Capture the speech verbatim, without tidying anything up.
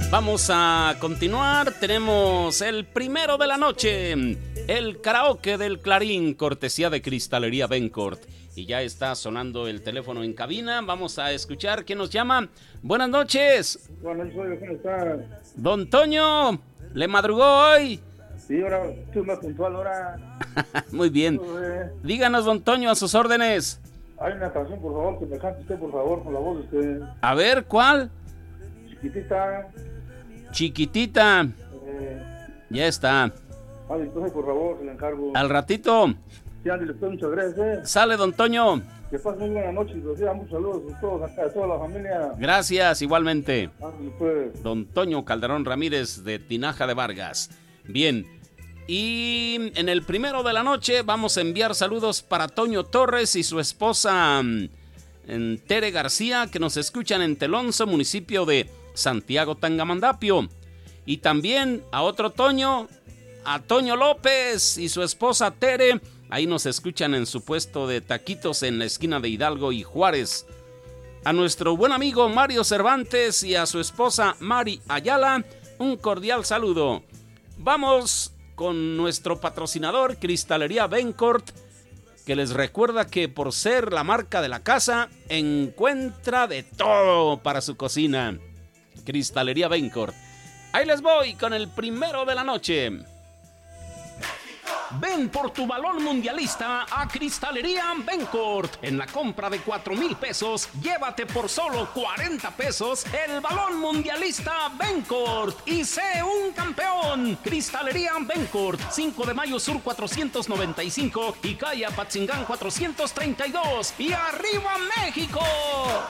Vamos a continuar. Tenemos el primero de la noche, el karaoke del Clarín, cortesía de Cristalería Bencourt. Y ya está sonando el teléfono en cabina. Vamos a escuchar quién nos llama. Buenas noches. Buenas noches, ¿cómo está? Don Toño, ¿le madrugó hoy? Sí, ahora estoy más puntual ahora. Muy bien. Díganos, don Toño, a sus órdenes. Hay una canción, por favor, que me cante usted, por favor, con la voz de usted. A ver, ¿cuál? Chiquitita. Chiquitita. Eh, ya está. Vale, entonces, por favor, se le encargo. Al ratito. Sí, Andy, después, muchas gracias. Eh. Sale, don Toño. Que pase muy buena noche y reciba muchos saludos a todos acá, a toda la familia. Gracias, igualmente. Andy, pues. Don Toño Calderón Ramírez de Tinaja de Vargas. Bien. Y en el primero de la noche vamos a enviar saludos para Toño Torres y su esposa en Tere García, que nos escuchan en Telonso, municipio de Santiago Tangamandapio. Y también a otro Toño, a Toño López y su esposa Tere. Ahí nos escuchan en su puesto de taquitos en la esquina de Hidalgo y Juárez. A nuestro buen amigo Mario Cervantes y a su esposa Mari Ayala, un cordial saludo. Vamos con nuestro patrocinador Cristalería Bencourt, que les recuerda que por ser la marca de la casa, encuentra de todo para su cocina. Cristalería Bencourt. Ahí les voy con el primero de la noche. Ven por tu balón mundialista a Cristalería Bencourt. En la compra de cuatro mil pesos, llévate por solo cuarenta pesos el balón mundialista Bencourt y sé un campeón. Cristalería Bencourt, cinco de mayo Sur cuatrocientos noventa y cinco y calle Apatzingán cuatrocientos treinta y dos. ¡Y arriba México!